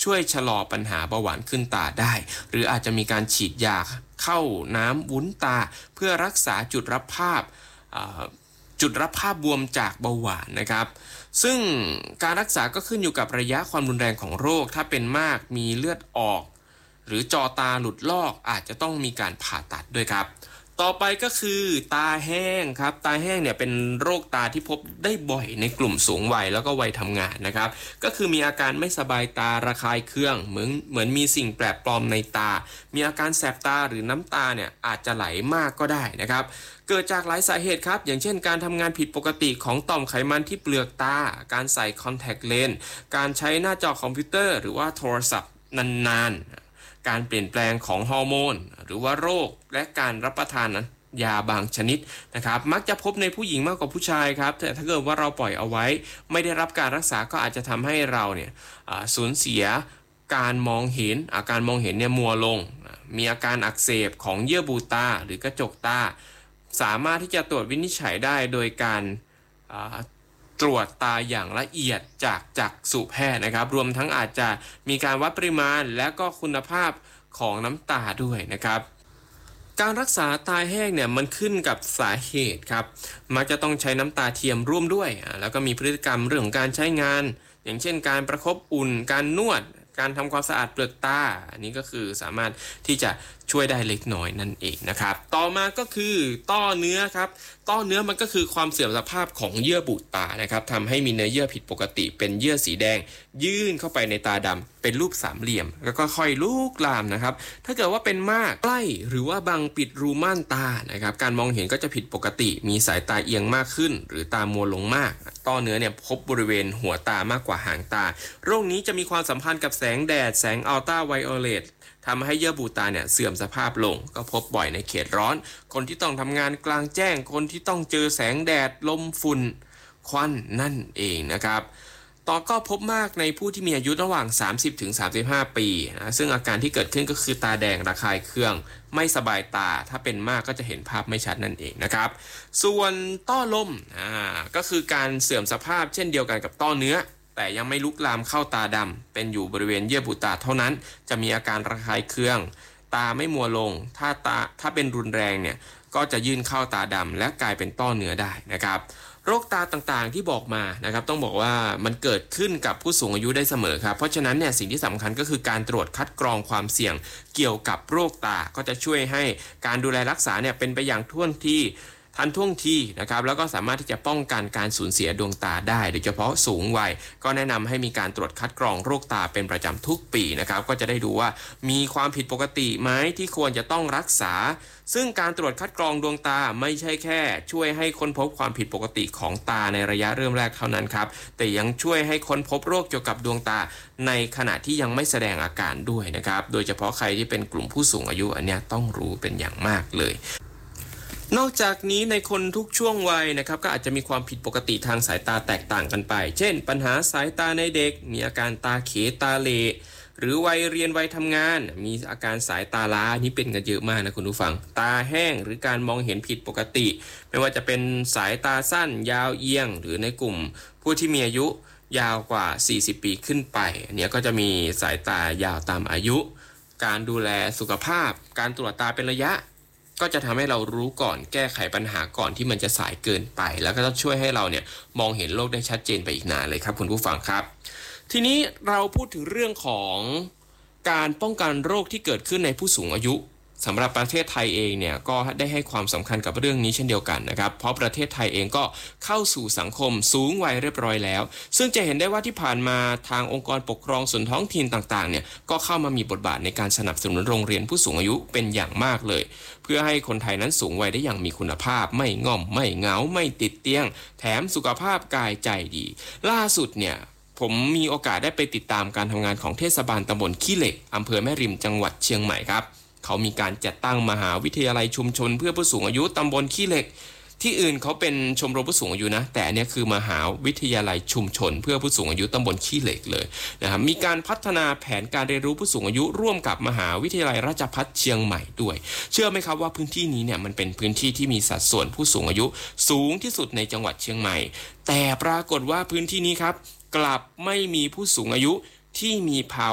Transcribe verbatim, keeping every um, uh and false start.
ช่วยชะลอปัญหาเบาหวานขึ้นตาได้หรืออาจจะมีการฉีดยาเข้าน้ำวุ้นตาเพื่อรักษาจุดรับภาพจุดรับภาพบวมจากเบาหวานนะครับซึ่งการรักษาก็ขึ้นอยู่กับระยะความรุนแรงของโรคถ้าเป็นมากมีเลือดออกหรือจอตาหลุดลอกอาจจะต้องมีการผ่าตัดด้วยครับต่อไปก็คือตาแห้งครับตาแห้งเนี่ยเป็นโรคตาที่พบได้บ่อยในกลุ่มสูงวัยแล้วก็วัยทำงานนะครับก็คือมีอาการไม่สบายตาระคายเคืองเหมือนเหมือนมีสิ่งแปลกปลอมในตามีอาการแสบตาหรือน้ำตาเนี่ยอาจจะไหลมากก็ได้นะครับเกิดจากหลายสาเหตุครับอย่างเช่นการทำงานผิดปกติของต่อมไขมันที่เปลือกตาการใส่คอนแทคเลนส์การใช้หน้าจอคอมพิวเตอร์หรือว่าโทรศัพท์นานๆการเปลี่ยนแปลงของฮอร์โมนหรือว่าโรคและการรับประทานยาบางชนิดนะครับมักจะพบในผู้หญิงมากกว่าผู้ชายครับแต่ถ้าเกิดว่าเราปล่อยเอาไว้ไม่ได้รับการรักษาก็อาจจะทำให้เราเนี่ยสูญเสียการมองเห็นอาการมองเห็นเนี่ยมัวลงมีอาการอักเสบของเยื่อบุตาหรือกระจกตาสามารถที่จะตรวจวินิจฉัยได้โดยการตรวจตาอย่างละเอียดจากจักษุแพทย์นะครับรวมทั้งอาจจะมีการวัดปริมาณและก็คุณภาพของน้ำตาด้วยนะครับการรักษาตาแห้งเนี่ยมันขึ้นกับสาเหตุครับมักจะต้องใช้น้ำตาเทียมร่วมด้วยแล้วก็มีพฤติกรรมเรื่องของการใช้งานอย่างเช่นการประคบอุ่นการนวดการทำความสะอาดเปลือกตาอันนี้ก็คือสามารถที่จะช่วยได้เล็กน้อยนั่นเองนะครับต่อมาก็คือต้อเนื้อครับต้อเนื้อมันก็คือความเสื่อมสภาพของเยื่อบุตานะครับทำให้มีเนื้อเยื่อผิดปกติเป็นเยื่อสีแดงยื่นเข้าไปในตาดำเป็นรูปสามเหลี่ยมแล้วก็ค่อยลุกลามนะครับถ้าเกิดว่าเป็นมากใกล้หรือว่าบังปิดรูม่านตานะครับการมองเห็นก็จะผิดปกติมีสายตาเอียงมากขึ้นหรือตามัวลงมากต้อเนื้อเนี่ยพบบริเวณหัวตามากกว่าหางตาโรคนี้จะมีความสัมพันธ์กับแสงแดดแสงอัลตราไวโอเลตทำให้เยื่อบุตาเนี่ยเสื่อมสภาพลงก็พบบ่อยในเขตร้อนคนที่ต้องทำงานกลางแจ้งคนที่ต้องเจอแสงแดดลมฝุ่นควันนั่นเองนะครับต่อก็พบมากในผู้ที่มีอายุระหว่าง สามสิบถึงสามสิบห้า ปีนะซึ่งอาการที่เกิดขึ้นก็คือตาแดงระคายเคืองไม่สบายตาถ้าเป็นมากก็จะเห็นภาพไม่ชัดนั่นเองนะครับส่วนต้อลมอ่าก็คือการเสื่อมสภาพเช่นเดียวกันกับต้อเนื้อแต่ยังไม่ลุกลามเข้าตาดำเป็นอยู่บริเวณเยื่อบุตาเท่านั้นจะมีอาการระคายเคืองตาไม่มัวลงถ้าตาถ้าเป็นรุนแรงเนี่ยก็จะยื่นเข้าตาดำและกลายเป็นต้อเนื้อได้นะครับโรคตาต่างๆที่บอกมานะครับต้องบอกว่ามันเกิดขึ้นกับผู้สูงอายุได้เสมอครับเพราะฉะนั้นเนี่ยสิ่งที่สำคัญก็คือการตรวจคัดกรองความเสี่ยงเกี่ยวกับโรคตาก็จะช่วยให้การดูแลรักษาเนี่ยเป็นไปอย่างท่วงทีทันท่วงทีนะครับแล้วก็สามารถที่จะป้องกันการสูญเสียดวงตาได้โดยเฉพาะสูงวัยก็แนะนำให้มีการตรวจคัดกรองโรคตาเป็นประจำทุกปีนะครับก็จะได้ดูว่ามีความผิดปกติไหมที่ควรจะต้องรักษาซึ่งการตรวจคัดกรองดวงตาไม่ใช่แค่ช่วยให้ค้นพบความผิดปกติของตาในระยะเริ่มแรกเท่านั้นครับแต่ยังช่วยให้ค้นพบโรคเกี่ยวกับดวงตาในขณะที่ยังไม่แสดงอาการด้วยนะครับโดยเฉพาะใครที่เป็นกลุ่มผู้สูงอายุอันนี้ต้องรู้เป็นอย่างมากเลยนอกจากนี้ในคนทุกช่วงวัยนะครับก็อาจจะมีความผิดปกติทางสายตาแตกต่างกันไปเช่นปัญหาสายตาในเด็กมีอาการตาเขตาเหล่หรือวัยเรียนวัยทำงานมีอาการสายตาล้านี่เป็นกันเยอะมากนะคุณผู้ฟังตาแห้งหรือการมองเห็นผิดปกติไม่ว่าจะเป็นสายตาสั้นยาวเอียงหรือในกลุ่มผู้ที่มีอายุยาวกว่าสี่สิบปีขึ้นไปอันนี้ก็จะมีสายตายาวตามอายุการดูแลสุขภาพการตรวจตาเป็นระยะก็จะทำให้เรารู้ก่อนแก้ไขปัญหาก่อนที่มันจะสายเกินไปแล้วก็จะช่วยให้เราเนี่ยมองเห็นโลกได้ชัดเจนไปอีกนานเลยครับคุณผู้ฟังครับทีนี้เราพูดถึงเรื่องของการป้องกันโรคที่เกิดขึ้นในผู้สูงอายุสำหรับประเทศไทยเองเนี่ยก็ได้ให้ความสำคัญกับเรื่องนี้เช่นเดียวกันนะครับเพราะประเทศไทยเองก็เข้าสู่สังคมสูงวัยเรียบร้อยแล้วซึ่งจะเห็นได้ว่าที่ผ่านมาทางองค์กรปกครองส่วนท้องถิ่นต่างๆเนี่ยก็เข้ามามีบทบาทในการสนับสนุนโรงเรียนผู้สูงอายุเป็นอย่างมากเลยเพื่อให้คนไทยนั้นสูงวัยได้อย่างมีคุณภาพไม่ง่อมไม่เหงาไม่ติดเตียงแถมสุขภาพกายใจดีล่าสุดเนี่ยผมมีโอกาสได้ไปติดตามการทำงานของเทศบาลตำบลขี้เหล็กอำเภอแม่ริมจังหวัดเชียงใหม่ครับเขามีการจัดตั้งมหาวิทยาลัยชุมชนเพื่อผู้สูงอายุตำบลขี้เหล็กที่อื่นเขาเป็นชมรมผู้สูงอายุนะแต่อันนี้คือมหาวิทยาลัยชุมชนเพื่อผู้สูงอายุตำบลขี้เหล็กเลยนะครับมีการพัฒนาแผนการเรียนรู้ผู้สูงอายุร่วมกับมหาวิทยาลัยราชภัฏเชียงใหม่ด้วยเชื่อไหมครับว่าพื้นที่นี้เนี่ยมันเป็นพื้นที่ที่มีสัดส่วนผู้สูงอายุสูงที่สุดในจังหวัดเชียงใหม่แต่ปรากฏว่าพื้นที่นี้ครับกลับไม่มีผู้สูงอายุที่มีภาวะ